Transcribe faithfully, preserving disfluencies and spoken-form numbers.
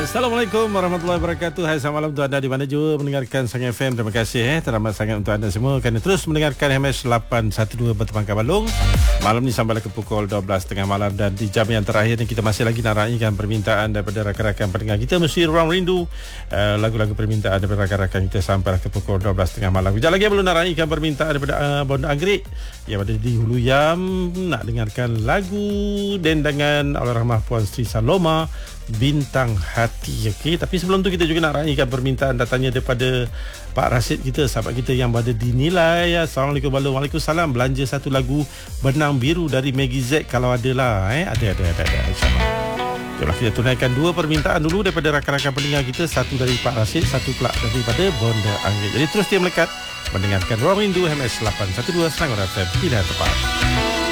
Assalamualaikum warahmatullahi wabarakatuh. Hai, selamat malam untuk anda di mana juga mendengarkan Sang F M. Terima kasih eh teramat sangat untuk anda semua kerana terus mendengarkan M S lapan satu dua Bertepangkan Balong. Malam ni sampai ke pukul dua belas tiga puluh malam, dan di jam yang terakhir ni kita masih lagi nak raikan permintaan daripada rakan-rakan pendengar kita. Mesti ruang rindu uh, lagu-lagu permintaan daripada rakan-rakan kita sampai ke pukul dua belas tiga puluh malam. Kejap lagi belum nak raikan permintaan daripada uh, Bonda Anggerik yang ada di Hulu Yam, nak dengarkan lagu dendangan Allahyarhamah Puan Sri Saloma, Bintang Hati. Okey, tapi sebelum tu kita juga nak raikan permintaan datangnya daripada Pak Rasid kita, sahabat kita yang berada di Nilai. Assalamualaikum Balong. Waalaikumsalam. Belanja satu lagu Benang Biru dari Maggie Z kalau ada lah. Eh, ada ada ada ada. InsyaAllah. Jomlah kita tunaikan dua permintaan dulu daripada rakan-rakan pendengar kita, satu dari Pak Rasid, satu pula daripada Bonda Anggerik. Jadi terus dia melekat mendengarkan Ruang Rindu M S lapan satu dua Selangor F M. Pilihan tepat.